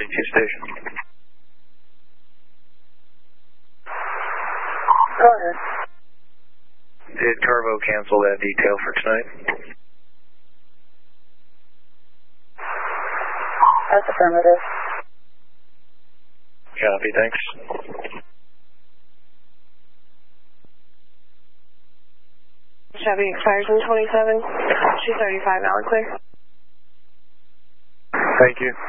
to station. Go ahead. Did Carvo cancel that detail for tonight? That's affirmative. Copy, thanks. Chevy expires in 27. 235, valid clear. Thank you.